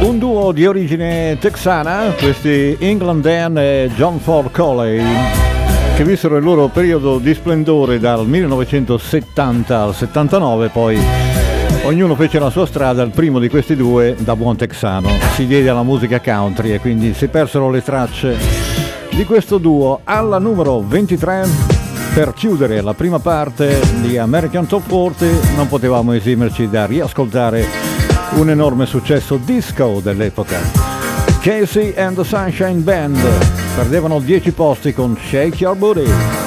Un duo di origine texana, questi England Dan e John Ford Coley, che vissero il loro periodo di splendore dal 1970 al 79, poi ognuno fece la sua strada. Il primo di questi due, da buon texano, si diede alla musica country e quindi si persero le tracce di questo duo. Alla numero 23, per chiudere la prima parte di American Top 40, non potevamo esimerci da riascoltare un enorme successo disco dell'epoca. Casey and the Sunshine Band perdevano 10 posti con Shake Your Booty.